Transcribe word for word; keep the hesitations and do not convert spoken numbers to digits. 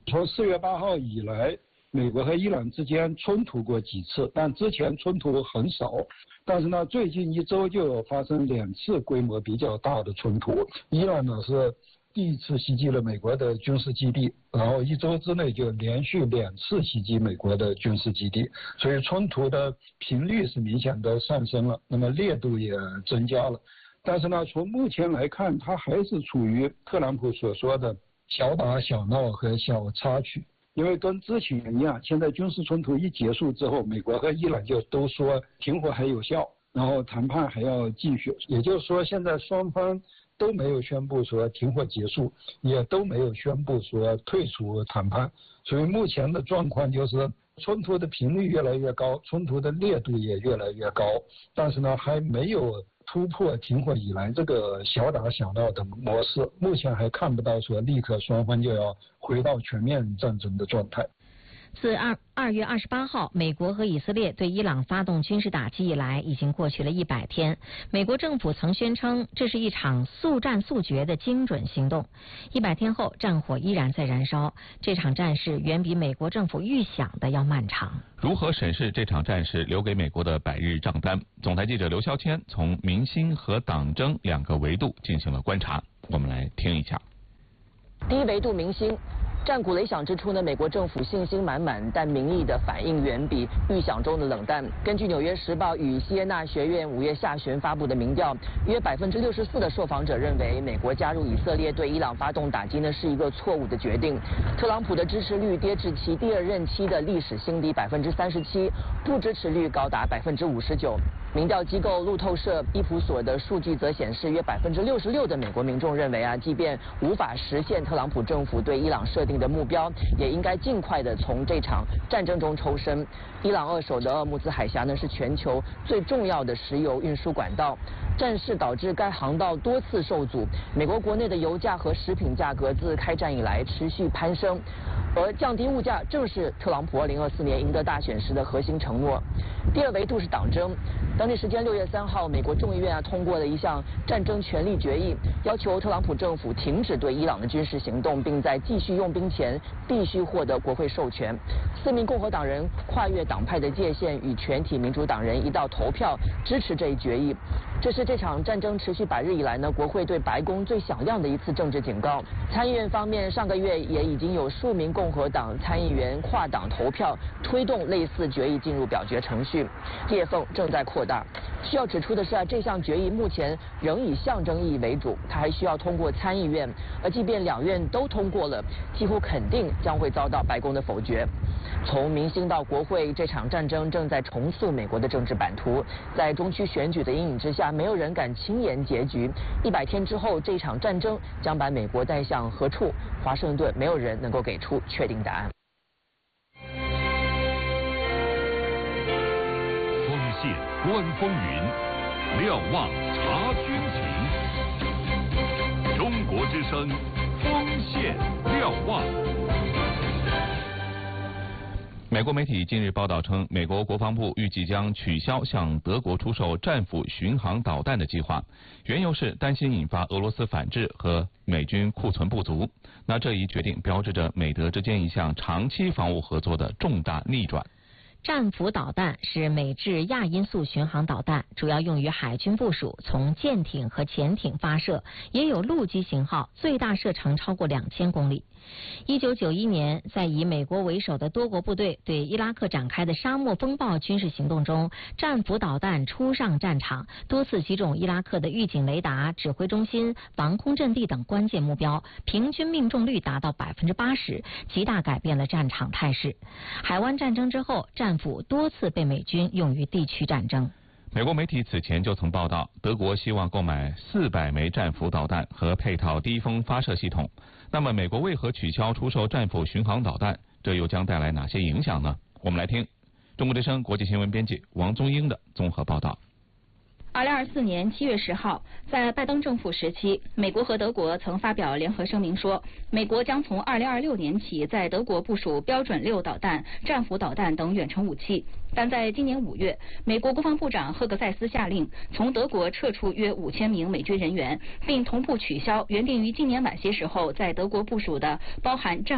从四月八号以来，美国和伊朗之间冲突过几次，但之前冲突很少。但是呢，最近一周就有发生两次规模比较大的冲突。伊朗呢是第一次袭击了美国的军事基地，然后一周之内就连续两次袭击美国的军事基地，所以冲突的频率是明显的上升了，那么烈度也增加了。但是呢，从目前来看，它还是处于特朗普所说的小打小闹和小插曲。因为跟之前一样，现在军事冲突一结束之后，美国和伊朗就都说停火还有效，然后谈判还要继续。也就是说，现在双方都没有宣布说停火结束，也都没有宣布说退出谈判。所以目前的状况就是冲突的频率越来越高，冲突的烈度也越来越高，但是呢，还没有突破停火以来这个小打小闹的模式，目前还看不到说立刻双方就要回到全面战争的状态。 自二二月二十八号，美国和以色列对伊朗发动军事打击以来，已经过去了一百天。美国政府曾宣称这是一场速战速决的精准行动。一百天后，战火依然在燃烧。这场战事远比美国政府预想的要漫长。 如何审视这场战事留给美国的百日账单？总台记者刘霄谦从民心和党争两个维度进行了观察，我们来听一下。 第一维度民心。战鼓擂响之初呢，美国政府信心满满，但民意的反应远比预想中的冷淡。根据《纽约时报》与西耶纳学院五月下旬发布的民调，约百分之六十四的受访者认为，美国加入以色列对伊朗发动打击呢是一个错误的决定。特朗普的支持率跌至其第二任期的历史新低百分之三十七，不支持率高达百分之五十九。民调机构路透社伊普所的数据则显示，约百分之六十六的美国民众认为啊，即便无法实现特朗普政府对伊朗设定的目标，也应该尽快的从这场战争中抽身。伊朗扼守的鄂木兹海峡呢，是全球最重要的石油运输管道，战事导致该航道多次受阻。美国国内的油价和食品价格自开战以来持续攀升，而降低物价正是特朗普二零二四年赢得大选时的核心承诺。第二维度是党争。当地时间六月三号，美国众议院啊通过了一项战争权利决议，要求特朗普政府停止对伊朗的军事行动，并在继续用兵前必须获得国会授权。四名共和党人跨越党派的界限，与全体民主党人一道投票支持这一决议。这是这场战争持续百日以来呢，国会对白宫最响亮的一次政治警告。参议院方面，上个月也已经有数名共和党参议员跨党投票，推动类似决议进入表决程序，裂缝正在扩大。需要指出的是啊，这项决议目前仍以象征意义为主，它还需要通过参议院，而即便两院都通过了，几乎肯定将会遭到白宫的否决。从民心到国会，这场战争正在重塑美国的政治版图。在中区选举的阴影之下，没有人敢轻言结局。一百天之后，这场战争将把美国带向何处？华盛顿没有人能够给出确定答案。 锋线观风云，瞭望察军情。中国之声，锋线瞭望。 美国媒体近日报道称，美国国防部预计将取消向德国出售战斧巡航导弹的计划，缘由是担心引发俄罗斯反制和美军库存不足。那这一决定标志着美德之间一项长期防务合作的重大逆转。 战斧导弹是美制亚音速巡航导弹，主要用于海军部署，从舰艇和潜艇发射，也有陆基型号，最大射程超过两千公里。一九九一年，在以美国为首的多国部队对伊拉克展开的沙漠风暴军事行动中，战斧导弹初上战场，多次击中伊拉克的预警雷达、指挥中心、防空阵地等关键目标，平均命中率达到百分之八十，极大改变了战场态势。海湾战争之后，战斧多次被美军用于地区战争。 美国媒体此前就曾报道，德国希望购买四百枚战斧导弹和配套低风发射系统。那么，美国为何取消出售战斧巡航导弹？这又将带来哪些影响呢？我们来听中国之声国际新闻编辑王宗英的综合报道。 二零二四年七月十号，在拜登政府时期，美国和德国曾发表联合声明说，美国将从二零二六年起在德国部署标准六导弹、战斧导弹等远程武器。但在今年五月，美国国防部长赫格塞斯下令从德国撤出约五千名美军人员，并同步取消原定于今年晚些时候在德国部署的包含战